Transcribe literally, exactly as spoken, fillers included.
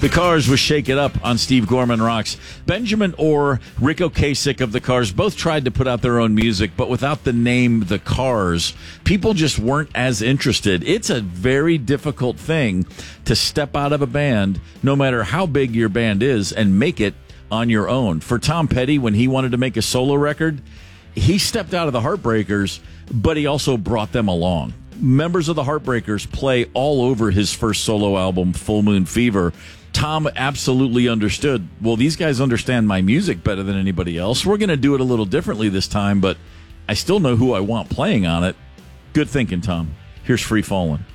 The Cars was Shake It Up on Steve Gorman Rocks. Benjamin Orr, Rick Ocasek of The Cars both tried to put out their own music, but without the name The Cars, people just weren't as interested. It's a very difficult thing to step out of a band, no matter how big your band is, and make it on your own. For Tom Petty, when he wanted to make a solo record, he stepped out of the Heartbreakers, but he also brought them along. Members of the Heartbreakers play all over his first solo album, Full Moon Fever. Tom absolutely understood, well, these guys understand my music better than anybody else. We're going to do it a little differently this time, but I still know who I want playing on it. Good thinking, Tom. Here's Free Fallin'.